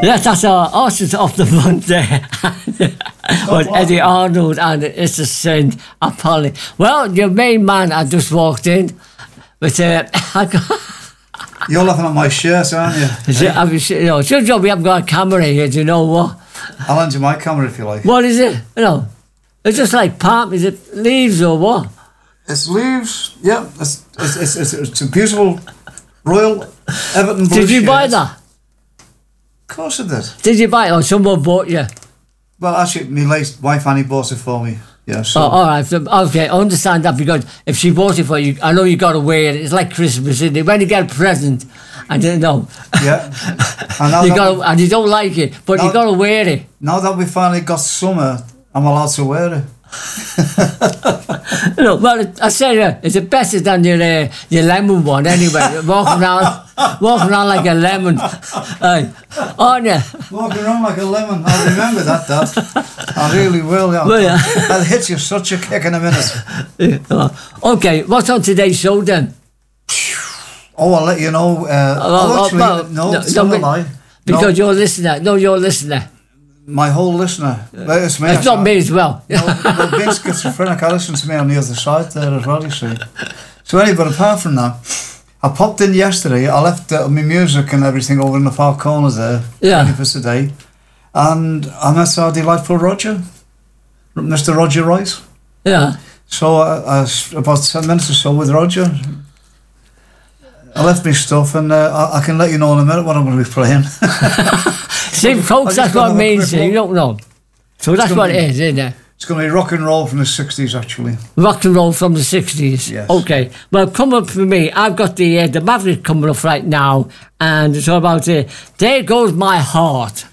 Yes, that's our horses off the front there. But Eddie Arnold and It's a Sin, Apolly. Well, your main man, I just walked in. But You're laughing at my shirt, aren't you? Should we haven't got a camera here, do you know what? I'll lend you my camera if you like. What is it? It's just like palm. Is it leaves or what? It's leaves, yeah. It's a beautiful Royal Everton blue Did you buy shirt. that? Of course I did. Did you buy it or someone bought you? Well, actually, my late wife Annie bought it for me. Yeah, so. Oh, all right. Okay, I understand that because if she bought it for you, I know you got to wear it. It's like Christmas, isn't it? When you get a present, I don't know. Yeah. And you don't like it, but you got to wear it. Now that we finally got summer, I'm allowed to wear it. Well, I say it's better than your lemon one anyway. walking around like a lemon, aren't you? Walking around like a lemon. I'll remember that, Dad. I really will. Yeah. Well, yeah. I'll hit you such a kick in a minute. Okay, what's on today's show then? Oh, I'll let you know. It's not a lie. Because you're a listener. No, you're a listener. My whole listener. It's me. It's not me as well. No, being schizophrenic, I listen to me on the other side there as well, you see. So anyway, but apart from that, I popped in yesterday. I left my music and everything over in the far corner there, ready for today. And I met our delightful Roger, Mr. Roger Rice. Yeah. So about 10 minutes or so with Roger. I left my stuff and I can let you know in a minute what I'm going to be playing. See, folks, that's what it means. You don't know. So that's what it is, isn't it? It's going to be rock and roll from the 60s, actually. Rock and roll from the 60s? Yes. Okay. Well, come up for me. I've got the Maverick coming up right now, and it's all about There Goes My Heart.